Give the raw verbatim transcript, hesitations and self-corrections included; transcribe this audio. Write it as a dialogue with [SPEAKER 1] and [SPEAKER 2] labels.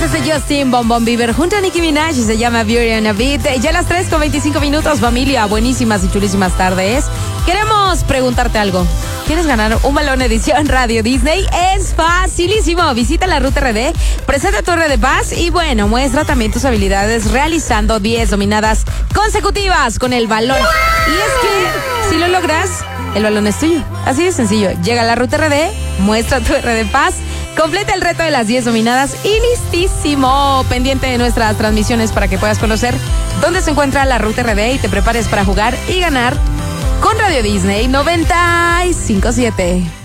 [SPEAKER 1] es de Justin Bon Bon Bieber junto a Nicki Minaj y se llama Beauty and a Beat. Ya a las tres con veinticinco minutos, familia, buenísimas y chulísimas tardes. Queremos preguntarte algo. ¿Quieres ganar un balón edición Radio Disney? Es facilísimo. Visita la Ruta R D, presenta tu R D Paz y bueno, muestra también tus habilidades realizando diez dominadas consecutivas con el balón. Y es que si lo logras, el balón es tuyo. Así de sencillo. Llega a la Ruta R D, muestra tu R D Paz, completa el reto de las diez dominadas y listísimo. Pendiente de nuestras transmisiones para que puedas conocer dónde se encuentra la Ruta R D y te prepares para jugar y ganar con Radio Disney noventa y cinco punto siete.